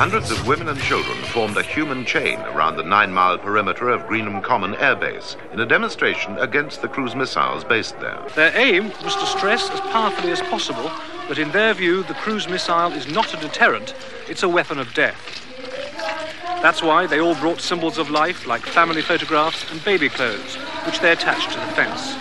Hundreds of women and children formed a human chain around the 9-mile perimeter of Greenham Common Air Base in a demonstration against the cruise missiles based there. Their aim was to stress as powerfully as possible that in their view the cruise missile is not a deterrent, it's a weapon of death. That's why they all brought symbols of life like family photographs and baby clothes, which they attached to the fence.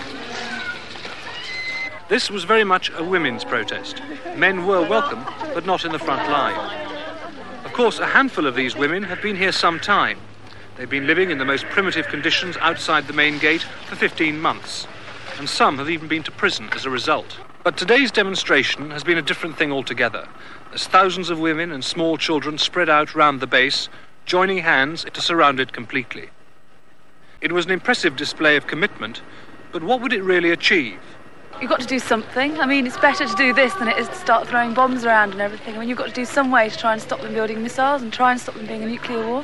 This was very much a women's protest. Men were welcome, but not in the front line. Of course, a handful of these women have been here some time. They've been living in the most primitive conditions outside the main gate for 15 months, and some have even been to prison as a result. But today's demonstration has been a different thing altogether, as thousands of women and small children spread out round the base, joining hands to surround it completely. It was an impressive display of commitment, but what would it really achieve? You've got to do something. I mean, it's better to do this than it is to start throwing bombs around and everything. I mean, you've got to do some way to try and stop them building missiles and try and stop them being a nuclear war.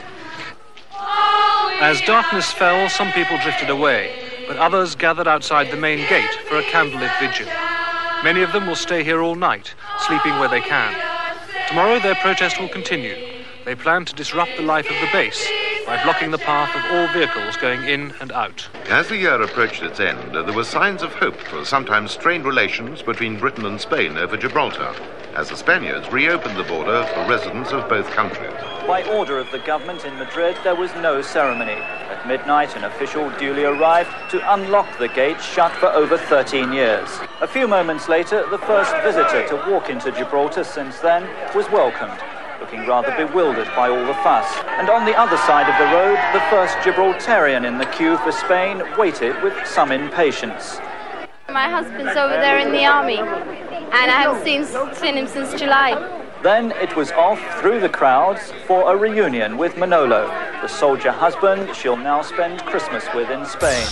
As darkness fell, some people drifted away, but others gathered outside the main gate for a candlelit vigil. Many of them will stay here all night, sleeping where they can. Tomorrow their protest will continue. They plan to disrupt the life of the base by blocking the path of all vehicles going in and out. As the year approached its end, there were signs of hope for sometimes strained relations between Britain and Spain over Gibraltar, as the Spaniards reopened the border for residents of both countries. By order of the government in Madrid, there was no ceremony. At midnight, an official duly arrived to unlock the gate shut for over 13 years. A few moments later, the first visitor to walk into Gibraltar since then was welcomed, looking rather bewildered by all the fuss. And on the other side of the road, the first Gibraltarian in the queue for Spain waited with some impatience. My husband's over there in the army, and I haven't seen him since July. Then it was off through the crowds for a reunion with Manolo, the soldier husband she'll now spend Christmas with in Spain.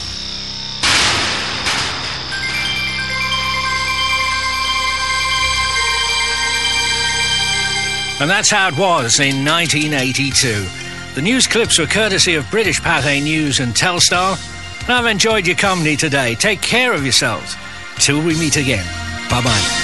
And that's how it was in 1982. The news clips were courtesy of British Pathé News and Telstar. And I've enjoyed your company today. Take care of yourselves. Till we meet again. Bye-bye.